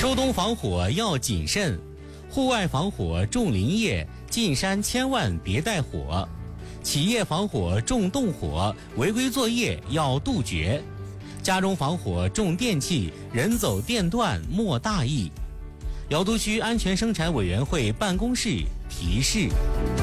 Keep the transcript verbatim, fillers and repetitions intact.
秋冬防火要谨慎，户外防火重林业，进山千万别带火。企业防火重动火，违规作业要杜绝。家中防火重电器，人走电断莫大意。瑶都区安全生产委员会办公室提示。